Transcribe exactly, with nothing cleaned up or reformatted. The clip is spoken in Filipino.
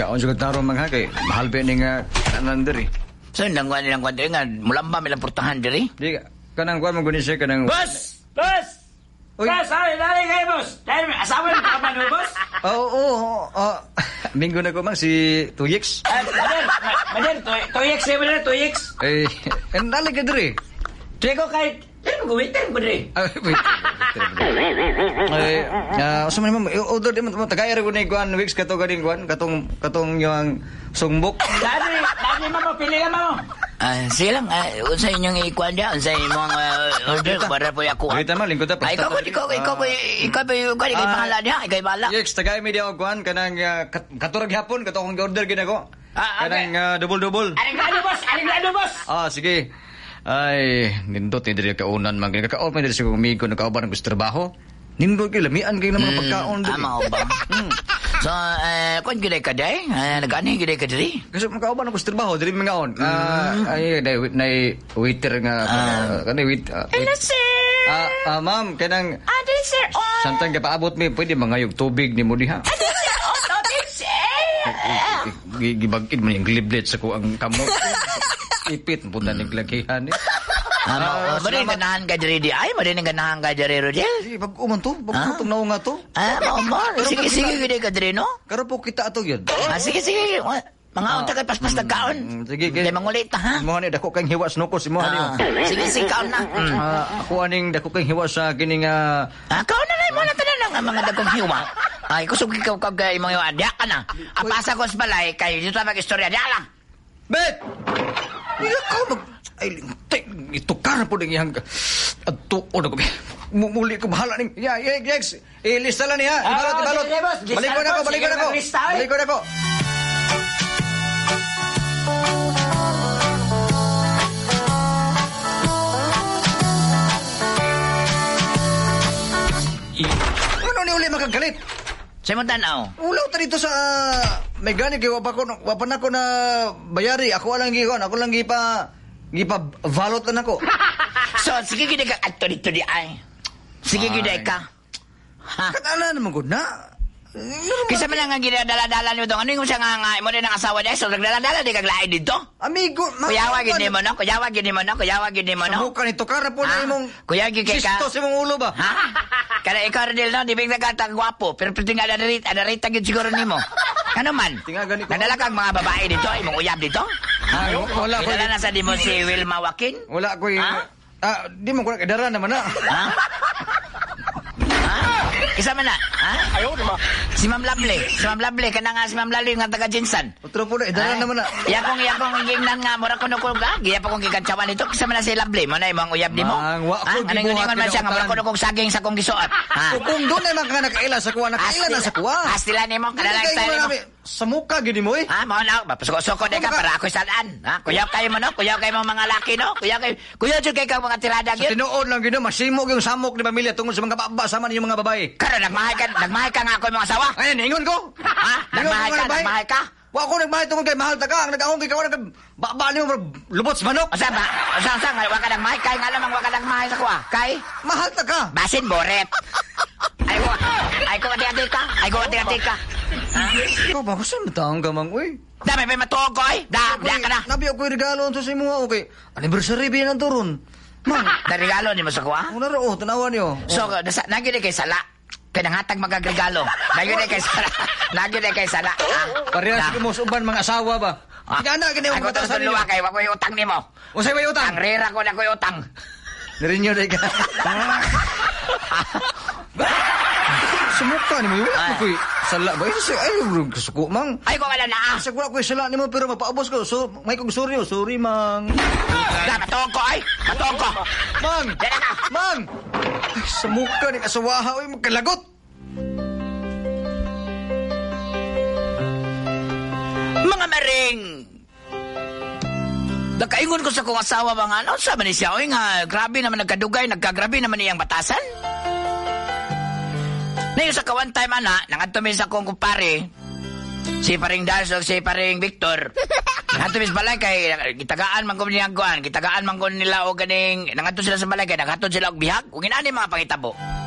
kaon sa tarong mga kay mahal ba ni nga kanan diri. So nang kuan nilang kuan diri nga mulamba milang portahan diri. Di kanang kuan mo guni siya kanang Boss! Boss! Uy. Boss, ay, dali kayo, boss! Dali, asawa niyo ka man, boss? Oo, oo, oo. Minggo na ko mang si Tuyix. Ah, Mader, Mader, Tuyix, siya mo na, Tuyix. Eh, ang dali ka diri. Tuwi ko kahit, dali ko gumitin mo diri. Ah, wait. Eh, ah, usa man mo order di mo tagay ra ko ni kuan weeks kato ganing kuan katong katong yung sungbok. Dali, dali mo, pili ka mo. Ah, sige lang, ah, unsa inyong ikuan diya, unsa inyong uh, order para po ako. Kita man lingkod ta. Ay, ikaw, ikaw, ikaw, ikaw, ikaw, ikaw, ikaw, bahala diya, ikaw bahala. Yes, tagay mi diya og kuan kanang uh, katurag hapon kato akong order gid ako. Ah, okay. Kanang uh, double-double. Aling lado, boss, aling lado, boss. Ah, sige. Ay, nindot ni diri kaunan man kakaon man diri sa kumigo nakauban ng trabaho. Nindot kay lamian kay mga pagkaon diri. Ama ba? Hmm. So, eh, kung gilay ka day, eh, nag-ani gilay ka diri? Kasi makauban ako sa trabaho, dili mangaon. Ah, ay, nay nay waiter nga kanay wait. Hello, sir. Ah, ah, ma'am, kanang Ah, dili, sir. Oh. samtang ka paabot mi, pwede mangayog tubig ni mo diha. Dili, sir. Oh, no, dili, sir. Gibagid man yung gliblet sa ko ang kamot. Ipit punta ning lakihan ni. Ah, mo rin ganahan ka diri di ay, mo rin ganahan ka diri Rodel. Sige, pag-uman to, pag-utong naong nga to. Ah, mo mo. Sige, sige, gid ka diri no? Karo po kita ato yun. Ah, sige, sige. Mga unta kay paspas tagkaon. Sige, Di mangulit ta ha. Mo ni dako kang hiwas no ko si mo Ah, ni. sige, sige, kaon na. Mm. Ah, ako aning dako kang hiwas sa kining ah, Ah, kaon na na mo na tanan ang mga dagong hiwa. Ay, kusog ikaw kag imong hiwa. Diya ka na. Apasa ko sa balay kay dito mag istorya diya lang. Bet! Hindi ka mag... Ay, lintik. Ito ka na po ng iyang... Ato, o na ko. Mumuli ko, bahala ning... Yeah, yeah, yes. Ilista lang niya. Ibalot, ibalot. Balik ko na ako, balik ko na ako. Balik ko na ako. Ano ni uli makagalit? Sa mo tanaw. Ulaw ta dito sa may gani kay wapa ko wapa na ko na bayari ako lang gi ako lang gipa gipa valot na ko. So, sige gid ka adto dito di ay. Sige gid ka. Ha? Kanala naman gud na. Kisa man nga ginadala-dala niyo dong. Ano yung siya nga nga mo din ang asawa niya? So, nagdala-dala di kag lain dito? Amigo, Kuyawa gid mo no? Kuyawa gid mo no? Kuyawa gid mo no? Subukan ito kara po na imong Kuya gid kay ka. sisto sa imong ulo ba? Ha? Kada ikaw rin no, di big nagkatag gwapo, pero pwede nga adarit, adarit gid siguro nimo. Ano man? Tingagan ni ko. Nadala kang mga babae dito, imong uyab dito? Ah, wala ko. Nadala na sa di mo si Wilma Joaquin? Wala ko. Ha? Ah, di mo ko kadara naman na. Ha? Ha? Isa man na, ha? Ayaw, diba? Si Ma'am Lovely. Si Ma'am Lovely, kana nga si Ma'am Lovely nga taga Jinsan. Otro po na, idara naman na. Iya kong iya kong gingnan nga mura kuno ko ga. Giya pa kong gikantsawan nito. Kisa man na si Lovely, mo na imong uyab nimo. Mang, wa ko Ha? Anong gibuhat ningon man siya nga mura kinautan. kuno kong saging sa kong gisuot. Ha? Kung doon ay mga nakaila sa kuwa, nakaila na sa kuwa. Astila nimo, kada lang Hindi style kayo nimo. marami. Sa muka, gini mo eh. Ha, mo na, mapasuko-suko de ka Ano ka? para ako salaan. Ha? Kuyaw kayo mo no, kuyaw kayo mga laki no. Kuyaw kayo, kuyaw jud kay kang mga tirada Sa gyud. tinuod lang gino, masimok yung samok ni pamilya tungkol sa mga baba sama niyo mga babae. Karo nagmahay ka, nagmahay ka nga ako yung mga asawa. Ayun, ingon ko. Ha? Nagmahay ka, nagmahay ka. Wa ko nagmahay tungkol kay mahal ta ka. Ang nag-aong kay kawan nag baba niyo lubot sa manok. Asa ba? Asa asa nga wa ka nagmahay kay nga lamang wa ka nagmahay sa kuha. Kay Mahal ta ka. basin boret. Ay ko, ay ko ati-ati ka. Ay ko ati-ati ka. Ha? Ikaw ba gusto mo taong gamang uy? Dami pa matuog ko eh. Da, da ka na. Nabi ako yung regalo to sa imo okay. Anniversary ba yan ang turon? Man, Darigalo ni mo sa kuha. una ro, tanawan niyo. So, nasa nagid kay sala. Kaya nangatag magagregalo. Nagid kay sala. Nagid kay sala. Parehas ko mo sa uban mga asawa ba? Sige anak, gani Ako mo to sa sa luwa kay wa ko yung utang nimo. Usay may Ang utang. rera ko na ko yung utang. Narinyo na ka. Sumuka ni mo yun. Ay. Ako sala ba? Ay, ay, kasuko mang. Ay ko wala na ah. Sa wala ko sala ni mo pero mapaubos ko. So, may kong sorry oh. Sorry mang. Da matuog ko ay. Matuog ko. Mang! Dala ka. Mang! Ay, sa mukha ni kasawaha oy magkalagot. Mga maring. Nakaingon ko sa kong asawa ba nga, ano sa man ni siya, oy nga, grabe naman nagkadugay, nagkagrabe naman niyang batasan. Ngayon sa kawan time, ana, nangatumi sa kong kumpare, si paring Darso, si paring Victor, nangatumi sa balay kay, kitagaan man ko niyang kuhan, kitagaan man ko nila o ganing, nangatun sila sa balay kay, nangatun sila og bihag, kung inani mga pangitabo.